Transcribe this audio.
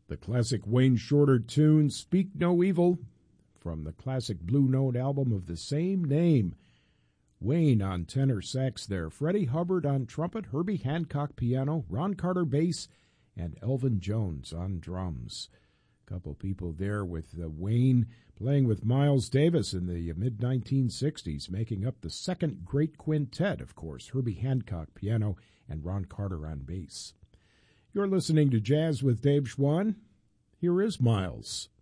The classic Wayne Shorter tune, Speak No Evil, from the classic Blue Note album of the same name. Wayne on tenor sax there, Freddie Hubbard on trumpet, Herbie Hancock piano, Ron Carter bass, and Elvin Jones on drums. A couple people there with Wayne playing with Miles Davis in the mid-1960s, making up the second great quintet, of course, Herbie Hancock piano and Ron Carter on bass. You're listening to Jazz with Dave Schwann. Here is Miles.